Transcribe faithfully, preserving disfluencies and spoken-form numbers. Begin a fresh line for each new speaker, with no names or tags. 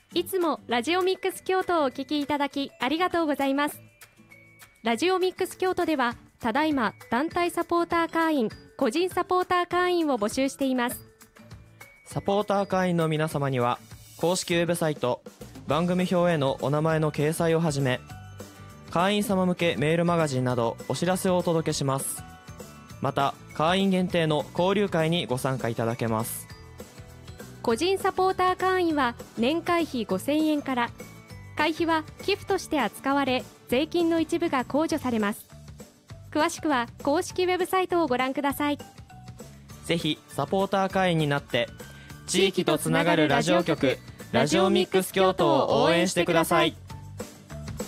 いつもラジオミックス京都をお聞きいただきありがとうございます。ラジオミックス京都ではただいま団体サポーター会員、個人サポーター会員を募集しています。
サポーター会員の皆様には公式ウェブサイト、番組表へのお名前の掲載をはじめ、会員様向けメールマガジンなどお知らせをお届けします。また会員限定の交流会にご参加いただけます。
個人サポーター会員は年会費ごせんえんから、会費は寄付として扱われ、税金の一部が控除されます。詳しくは公式ウェブサイトをご覧ください。
ぜひサポーター会員になって地域とつながるラジオ局、ラジオミックス京都を応援してください。